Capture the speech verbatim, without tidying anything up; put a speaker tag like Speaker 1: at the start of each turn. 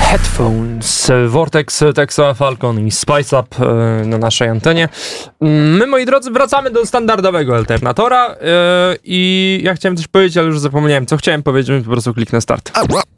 Speaker 1: Headphones, Vortex, Texo, Falcon i Spice Up e, na naszej antenie. My, moi drodzy, wracamy do standardowego alternatora e, i ja chciałem coś powiedzieć, ale już zapomniałem, co chciałem powiedzieć, więc po prostu kliknę start.